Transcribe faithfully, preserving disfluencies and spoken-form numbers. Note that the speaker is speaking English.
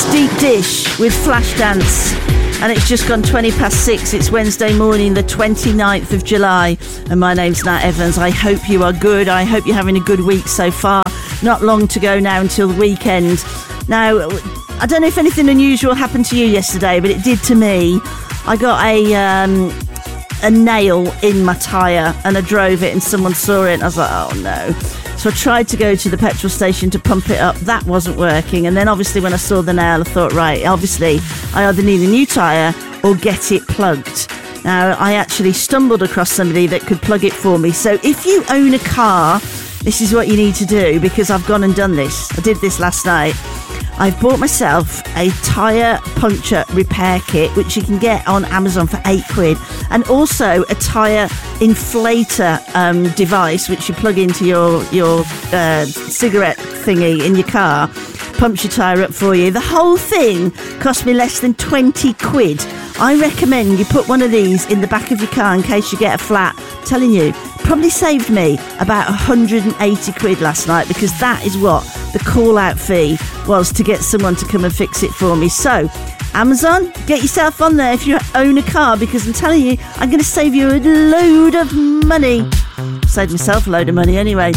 It's Deep Dish with Flashdance, and it's just gone twenty past six. It's Wednesday morning, the twenty-ninth of July, and my name's Nat Evans. I hope you are good. I hope you're having a good week so far. Not long to go now until the weekend. Now, I don't know if anything unusual happened to you yesterday, but it did to me. I got a um, a nail in my tyre, and I drove it, and someone saw it, and I was like, oh no. So I tried to go to the petrol station to pump it up. That wasn't working. And then obviously when I saw the nail, I thought, right, obviously I either need a new tyre or get it plugged. Now, I actually stumbled across somebody that could plug it for me. So if you own a car, this is what you need to do, because I've gone and done this. I did this last night. I've bought myself a tyre puncture repair kit, which you can get on Amazon for eight quid, and also a tyre inflator um, device, which you plug into your, your uh, cigarette thingy in your car, pumps your tyre up for you. The whole thing cost me less than twenty quid. I recommend you put one of these in the back of your car in case you get a flat. I'm telling you, probably saved me about one hundred eighty quid last night, because that is what the call out fee was to get someone to come and fix it for me. So Amazon, get yourself on there if you own a car, because I'm telling you, I'm going to save you a load of money. Save myself a load of money anyway.